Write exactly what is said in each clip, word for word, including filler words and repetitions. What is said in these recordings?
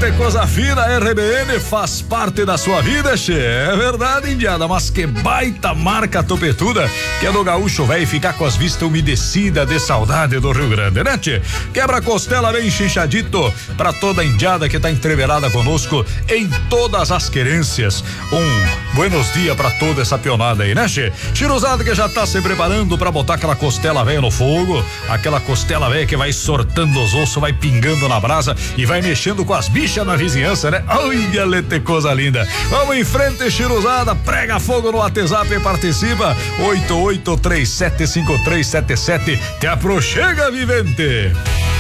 Lete, coisa fina, R B N faz parte da sua vida, che. É verdade, indiada, mas que baita marca topetuda, que é do gaúcho velho ficar com as vistas umedecidas de saudade do Rio Grande, né, che? Quebra costela bem chinchadito pra toda a indiada que tá entreverada conosco em todas as querências. Um buenos dias pra toda essa pionada aí, né, che? Chiruzada que já tá se preparando pra botar aquela costela velha no fogo, aquela costela velha que vai sortando os ossos, vai pingando na brasa e vai mexendo com as bichas na vizinhança, né? Olha, Lete, coisa linda. Vamos em frente, chiruzada, prega fogo no WhatsApp e participa. oito oito três sete cinco três sete sete. Te aproxega, vivente.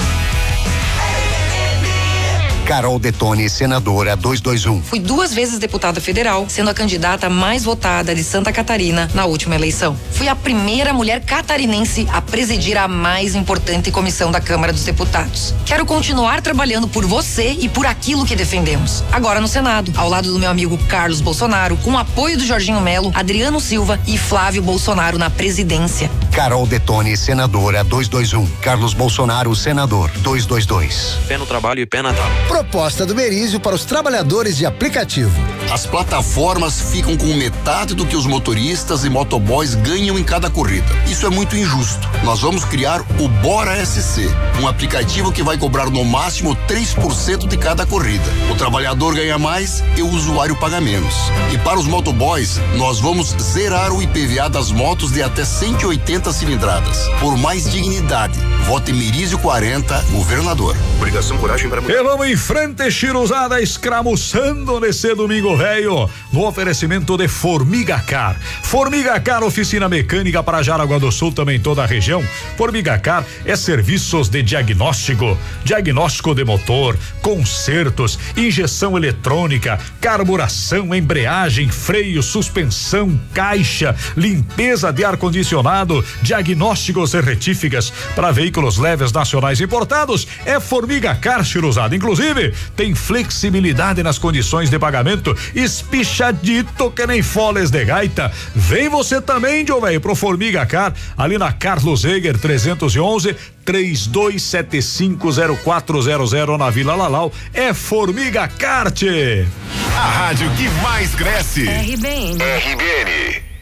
Carol Detone, senadora dois dois um. Fui duas vezes deputada federal, sendo a candidata mais votada de Santa Catarina na última eleição. Fui a primeira mulher catarinense a presidir a mais importante comissão da Câmara dos Deputados. Quero continuar trabalhando por você e por aquilo que defendemos. Agora no Senado, ao lado do meu amigo Carlos Bolsonaro, com o apoio do Jorginho Melo, Adriano Silva e Flávio Bolsonaro na presidência. Carol Detone, senadora dois dois um. Carlos Bolsonaro, senador dois dois dois. Pé no trabalho e pé na tábua. Proposta do Merizio para os trabalhadores de aplicativo. As plataformas ficam com metade do que os motoristas e motoboys ganham em cada corrida. Isso é muito injusto. Nós vamos criar o Bora S C, um aplicativo que vai cobrar no máximo três por cento de cada corrida. O trabalhador ganha mais e o usuário paga menos. E para os motoboys, nós vamos zerar o I P V A das motos de até cento e oitenta cilindradas. Por mais dignidade, vote Merizio quarenta, governador. Obrigação, coragem para mulher. E vamos em frente, chiruzada, escramuçando nesse domingo velho, no oferecimento de Formiga Car. Formiga Car, oficina mecânica para Jaraguá do Sul, também toda a região. Formiga Car é serviços de diagnóstico, diagnóstico de motor, consertos, injeção eletrônica, carburação, embreagem, freio, suspensão, caixa, limpeza de ar-condicionado, diagnósticos e retíficas para veículos leves nacionais importados. É Formiga Car, chiruzada. Inclusive, tem flexibilidade nas condições de pagamento, espichadito que nem foles de gaita. Vem você também, Joe, velho, pro Formiga Car, ali na Carlos Eger trezentos e onze, três dois sete cinco zero quatro zero zero na Vila Lalau. É Formiga Car, tchê. A rádio que mais cresce. R B N. R B N.